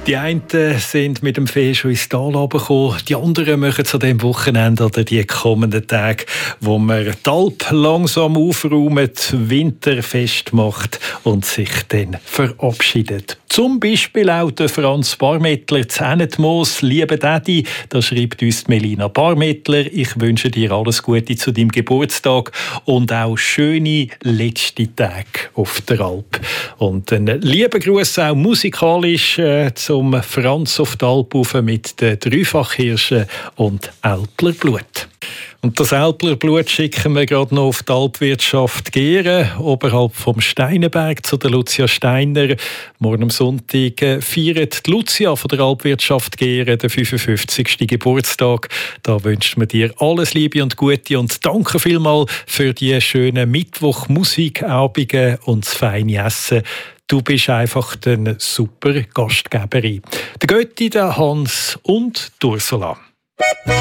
Die einen sind mit dem Fee schon ins Tal runtergekommen, die anderen machen es an diesem Wochenende oder die kommenden Tage, wo man die Alp langsam aufräumt, winterfest macht und sich dann verabschiedet. Zum Beispiel auch der Franz Barmettler, Zähnetmoos, lieber Daddy, da schreibt uns Melina Barmettler, ich wünsche dir alles Gute zu deinem Geburtstag und auch schöne letzte Tage auf der Alp. Und einen lieben Gruß auch musikalisch zum Franz auf die Alp rauf mit den Dreifachhirschen und Älplerblut. Und das Älplerblut schicken wir gerade noch auf die Alpwirtschaft Gehren, oberhalb vom Steinenberg zu der Lucia Steiner. Morgen am Sonntag feiert die Lucia von der Alpwirtschaft Gehren den 55. Geburtstag. Da wünschen wir dir alles Liebe und Gute und danke vielmals für die schönen Mittwoch-Musikabende und das feine Essen. Du bist einfach eine super Gastgeberin. Der Götti, der Hans und die Ursula.